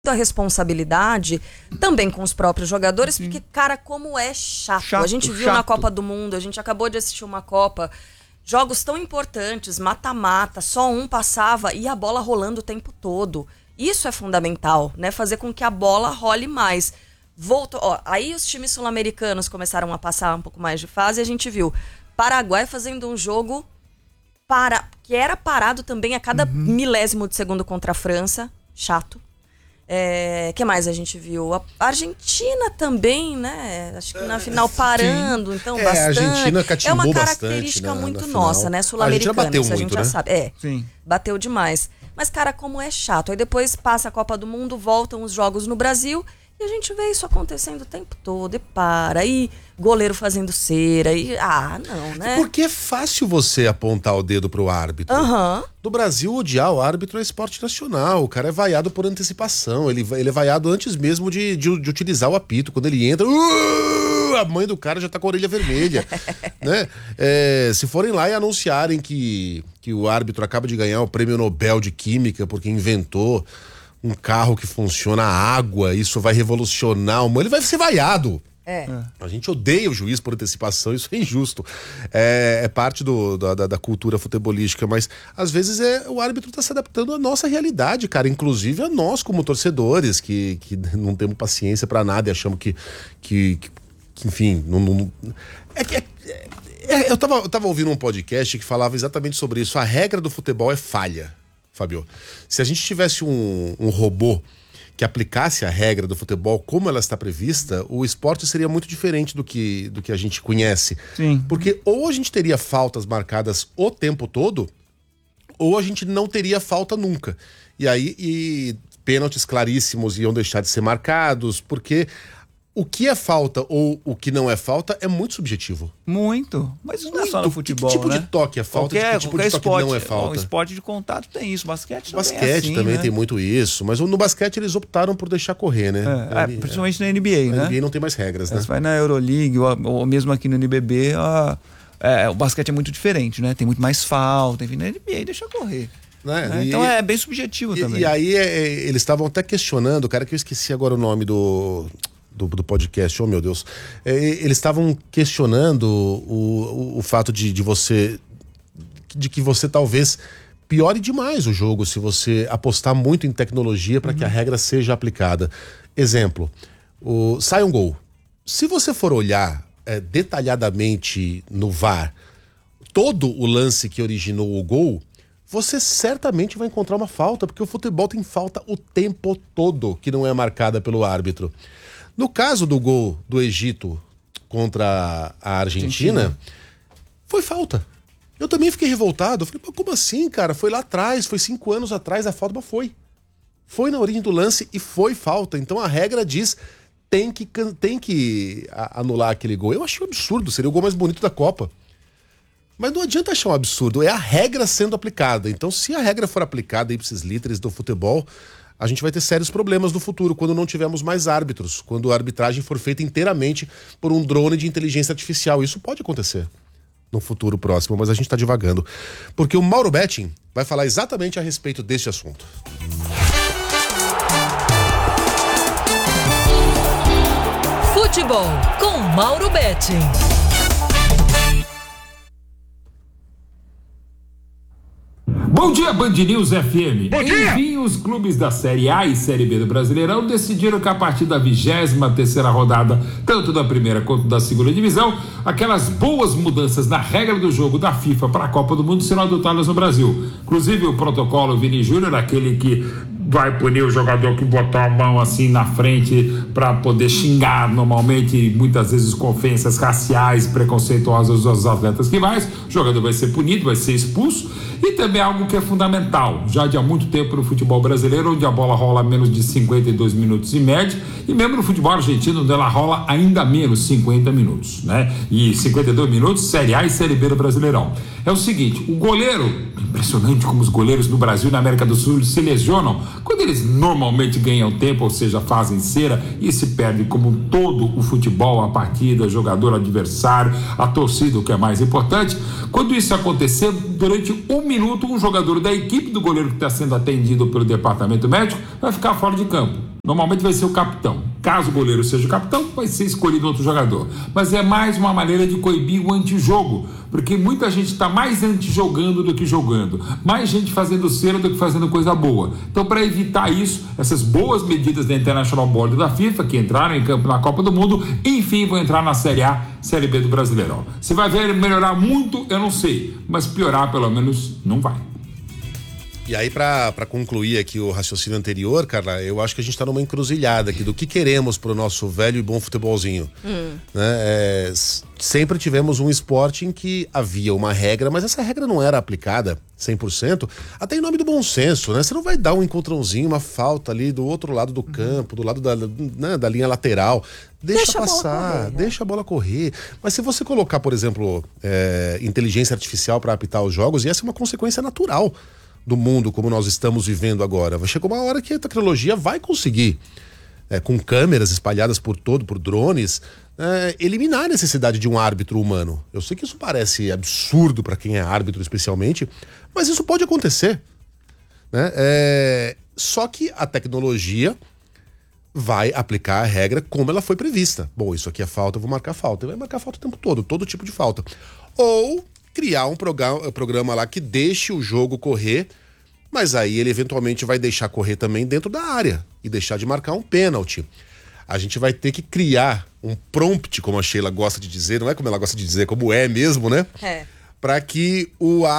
a responsabilidade também com os próprios jogadores, porque, cara, como é chato. A gente viu na Copa do Mundo, a gente acabou de assistir uma Copa, jogos tão importantes, mata-mata, só um passava e a bola rolando o tempo todo. Isso é fundamental, né? Fazer com que a bola role mais. Aí os times sul-americanos começaram a passar um pouco mais de fase e a gente viu Paraguai fazendo um jogo que era parado também a cada milésimo de segundo contra a França. Chato. Que mais a gente viu? A Argentina também, né? Acho que na final parando, então bastante. A Argentina catimbou uma característica muito nossa, né? Sul-americana, isso a gente já sabe. Sim. Bateu demais. Mas, cara, como é chato. Aí depois passa a Copa do Mundo, voltam os jogos no Brasil e a gente vê isso acontecendo o tempo todo. E para, aí goleiro fazendo cera, e não, né? Porque é fácil você apontar o dedo pro árbitro. No Brasil, odiar o árbitro é esporte nacional. O cara é vaiado por antecipação. Ele é vaiado antes mesmo de utilizar o apito. Quando ele entra, a mãe do cara já tá com a orelha vermelha. Né? Se forem lá e anunciarem que o árbitro acaba de ganhar o prêmio Nobel de Química porque inventou um carro que funciona a água, isso vai revolucionar o mundo, ele vai ser vaiado. A gente odeia o juiz por antecipação, isso é injusto. É parte da cultura futebolística, mas às vezes o árbitro está se adaptando à nossa realidade, cara, inclusive a nós como torcedores, que não temos paciência para nada e achamos que enfim, não... Eu tava ouvindo um podcast que falava exatamente sobre isso. A regra do futebol é falha, Fábio. Se a gente tivesse um robô que aplicasse a regra do futebol como ela está prevista, o esporte seria muito diferente do que a gente conhece. Sim. Porque ou a gente teria faltas marcadas o tempo todo, ou a gente não teria falta nunca. E aí pênaltis claríssimos iam deixar de ser marcados, porque o que é falta ou o que não é falta é muito subjetivo. Muito. Mas isso não é só no futebol, que tipo né? de toque é falta? Que tipo de toque não é falta? O esporte de contato tem isso. Basquete também basquete também tem muito isso. Mas no basquete eles optaram por deixar correr, né? Principalmente na NBA, né? Na NBA não tem mais regras, né? Você vai na Euroleague ou mesmo aqui no NBB, o basquete é muito diferente, né? Tem muito mais falta. Enfim, na NBA deixa correr. Então é bem subjetivo também. E aí eles estavam até questionando, cara, que eu esqueci agora o nome do podcast, oh meu Deus, eles estavam questionando o fato de que você talvez piore demais o jogo se você apostar muito em tecnologia para que a regra seja aplicada. Exemplo, sai um gol. Se você for olhar detalhadamente no VAR todo o lance que originou o gol, você certamente vai encontrar uma falta, porque o futebol tem falta o tempo todo que não é marcada pelo árbitro. No caso do gol do Egito contra a Argentina, foi falta. Eu também fiquei revoltado. Eu falei, como assim, cara? Foi lá atrás, foi 5 anos atrás, a falta foi. Foi na origem do lance e foi falta. Então a regra diz, tem que anular aquele gol. Eu achei um absurdo, seria o gol mais bonito da Copa. Mas não adianta achar um absurdo, é a regra sendo aplicada. Então se a regra for aplicada ipsis literis do futebol, a gente vai ter sérios problemas no futuro, quando não tivermos mais árbitros, quando a arbitragem for feita inteiramente por um drone de inteligência artificial. Isso pode acontecer no futuro próximo, mas a gente está divagando. Porque o Mauro Betting vai falar exatamente a respeito deste assunto. Futebol com Mauro Betting. Bom dia, Band News FM. Bom dia! Enfim, os clubes da Série A e Série B do Brasileirão decidiram que a partir da 23ª rodada, tanto da primeira quanto da segunda divisão, aquelas boas mudanças na regra do jogo da FIFA para a Copa do Mundo serão adotadas no Brasil. Inclusive o protocolo Vini Júnior, aquele que vai punir o jogador que botar a mão assim na frente para poder xingar normalmente, muitas vezes com ofensas raciais, preconceituosas aos atletas rivais. O jogador vai ser punido, vai ser expulso. E também algo que é fundamental, já de há muito tempo no futebol brasileiro, onde a bola rola menos de 52 minutos em média, e mesmo no futebol argentino, onde ela rola ainda menos 50 minutos, né? E 52 minutos, Série A e Série B do Brasileirão. É o seguinte, o goleiro, impressionante como os goleiros no Brasil e na América do Sul se lesionam quando eles normalmente ganham tempo, ou seja, fazem cera e se perdem como todo o futebol, a partida, jogador adversário, a torcida, o que é mais importante. Quando isso acontecer, durante 1 minuto, um jogador da equipe do goleiro que está sendo atendido pelo departamento médico vai ficar fora de campo. Normalmente vai ser o capitão. Caso o goleiro seja o capitão, vai ser escolhido outro jogador. Mas é mais uma maneira de coibir o antijogo, porque muita gente está mais antijogando do que jogando. Mais gente fazendo cera do que fazendo coisa boa. Então, para evitar isso, essas boas medidas da International Board da FIFA, que entraram em campo na Copa do Mundo, enfim, vão entrar na Série A, Série B do Brasileirão. Se vai ver melhorar muito, eu não sei. Mas piorar, pelo menos, não vai. E aí, para concluir aqui o raciocínio anterior, Carla, eu acho que a gente está numa encruzilhada aqui do que queremos pro nosso velho e bom futebolzinho. Né? Sempre tivemos um esporte em que havia uma regra, mas essa regra não era aplicada 100%, até em nome do bom senso, né? Você não vai dar um encontrãozinho, uma falta ali do outro lado do campo, do lado da linha lateral. Deixa passar, deixa a bola correr. Mas se você colocar, por exemplo, inteligência artificial para apitar os jogos, e essa é uma consequência natural do mundo como nós estamos vivendo agora. Vai chegar uma hora que a tecnologia vai conseguir, com câmeras espalhadas por drones, eliminar a necessidade de um árbitro humano. Eu sei que isso parece absurdo para quem é árbitro especialmente, mas isso pode acontecer, né? Só que a tecnologia vai aplicar a regra como ela foi prevista. Bom, isso aqui é falta, eu vou marcar falta. Ele vai marcar falta o tempo todo tipo de falta. Ou criar um programa lá que deixe o jogo correr, mas aí ele eventualmente vai deixar correr também dentro da área e deixar de marcar um pênalti. A gente vai ter que criar um prompt, como a Sheila gosta de dizer, não é como ela gosta de dizer, como é mesmo, né? Para que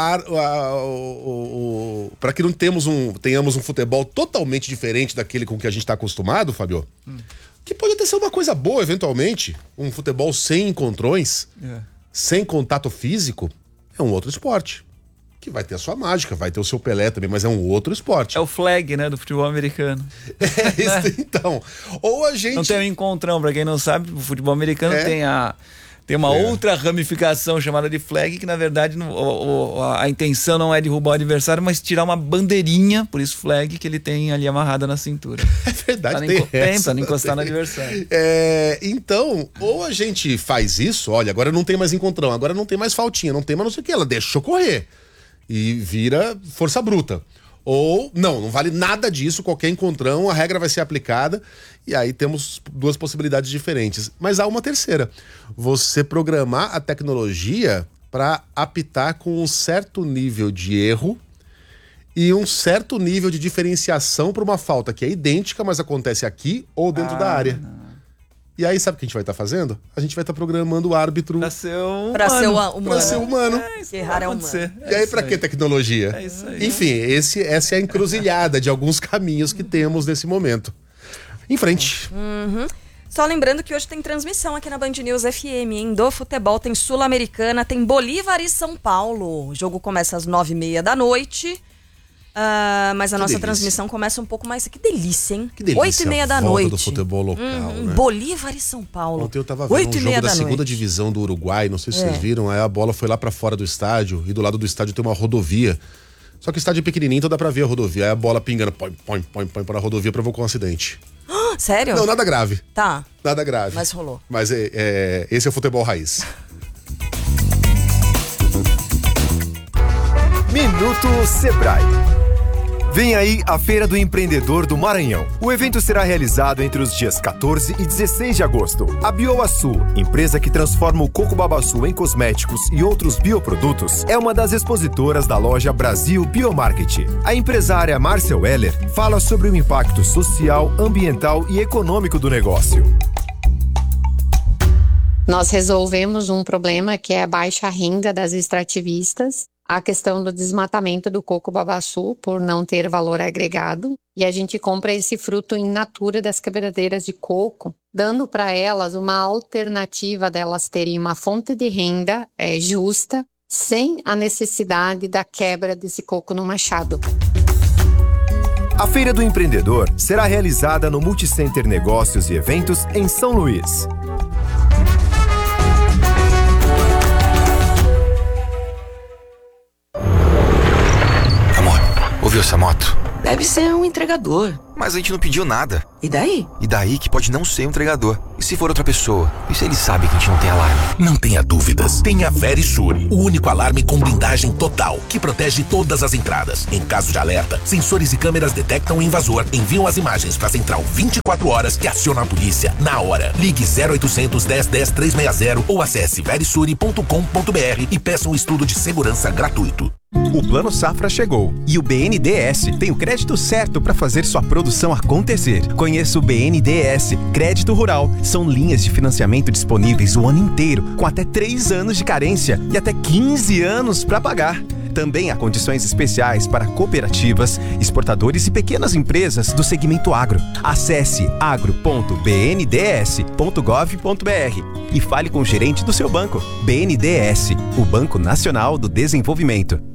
para que não tenhamos um futebol totalmente diferente daquele com que a gente está acostumado, Fabio. Que pode até ser uma coisa boa, eventualmente. Um futebol sem encontrões, sem contato físico. É um outro esporte, que vai ter a sua mágica, vai ter o seu Pelé também, mas é um outro esporte. É o flag, né, do futebol americano. Então, ou a gente... Não tem um encontrão, pra quem não sabe, o futebol americano tem uma outra ramificação chamada de flag, que na verdade a intenção não é derrubar o adversário, mas tirar uma bandeirinha, por isso flag, que ele tem ali amarrada na cintura. É verdade, pra não encostar no adversário. Então, ou a gente faz isso, olha, agora não tem mais encontrão, agora não tem mais faltinha, não tem mais não sei o que, ela deixou correr e vira força bruta. Ou, não vale nada disso, qualquer encontrão, a regra vai ser aplicada, e aí temos duas possibilidades diferentes. Mas há uma terceira, você programar a tecnologia para apitar com um certo nível de erro e um certo nível de diferenciação para uma falta que é idêntica, mas acontece aqui ou dentro da área. E aí, sabe o que a gente vai estar fazendo? A gente vai estar programando o árbitro pra ser humano. Pra ser humano. Errar é humano. E aí, pra que tecnologia? É isso aí. Enfim, essa é a encruzilhada de alguns caminhos que temos nesse momento. Em frente. Só lembrando que hoje tem transmissão aqui na Band News FM, hein? Do futebol, tem Sul-Americana, tem Bolívar e São Paulo. O jogo começa às 9h30 da noite. Mas a nossa transmissão começa um pouco mais... Que delícia, hein? Que delícia, 8h30 da volta noite. do futebol local, né? Bolívar e São Paulo. Ontem eu tava vendo um jogo da segunda divisão do Uruguai, não sei se vocês viram, aí a bola foi lá pra fora do estádio, e do lado do estádio tem uma rodovia. Só que o estádio é pequenininho, então dá pra ver a rodovia. Aí a bola pingando, põe para a rodovia, provocou um acidente. Sério? Não, nada grave. Tá. Nada grave. Mas rolou. Mas esse é o futebol raiz. Minuto Sebrae. Vem aí a Feira do Empreendedor do Maranhão. O evento será realizado entre os dias 14 e 16 de agosto. A Bioaçu, empresa que transforma o coco babaçu em cosméticos e outros bioprodutos, é uma das expositoras da loja Brasil Biomarket. A empresária Márcia Weller fala sobre o impacto social, ambiental e econômico do negócio. Nós resolvemos um problema que é a baixa renda das extrativistas, a questão do desmatamento do coco babaçu por não ter valor agregado, e a gente compra esse fruto in natura das quebradeiras de coco, dando para elas uma alternativa delas terem uma fonte de renda justa, sem a necessidade da quebra desse coco no machado. A Feira do Empreendedor será realizada no Multicenter Negócios e Eventos em São Luís. Amor, ouviu essa moto? Deve ser um entregador. Mas a gente não pediu nada. E daí? E daí que pode não ser um entregador. E se for outra pessoa? E se ele sabe que a gente não tem alarme? Não tenha dúvidas. Tenha Verisure, o único alarme com blindagem total, que protege todas as entradas. Em caso de alerta, sensores e câmeras detectam o invasor, enviam as imagens para a central 24 horas e aciona a polícia na hora. Ligue 0800 10 10 360 ou acesse verisure.com.br e peça um estudo de segurança gratuito. O Plano Safra chegou e o BNDES tem o crédito certo para fazer sua produção acontecer. Conheça o BNDES Crédito Rural. São linhas de financiamento disponíveis o ano inteiro, com até 3 anos de carência e até 15 anos para pagar. Também há condições especiais para cooperativas, exportadores e pequenas empresas do segmento agro. Acesse agro.bnds.gov.br e fale com o gerente do seu banco. BNDES, o Banco Nacional do Desenvolvimento.